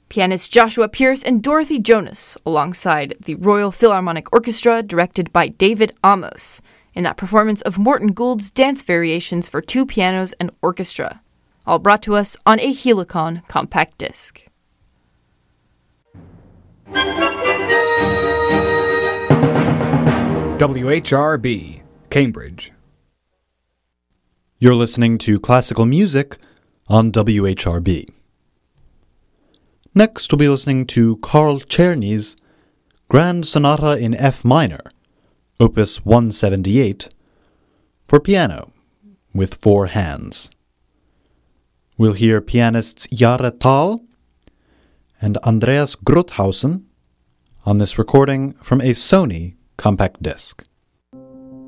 Pianists Joshua Pierce and Dorothy Jonas, alongside the Royal Philharmonic Orchestra, directed by David Amos, in that performance of Morton Gould's Dance Variations for Two Pianos and Orchestra, all brought to us on a Helicon compact disc. WHRB, Cambridge. You're listening to classical music on WHRB. Next, we'll be listening to Carl Czerny's Grand Sonata in F minor, Opus 178, for piano, with 4 hands. We'll hear pianists Jahre Thal and Andreas Grothausen on this recording from a Sony compact disc.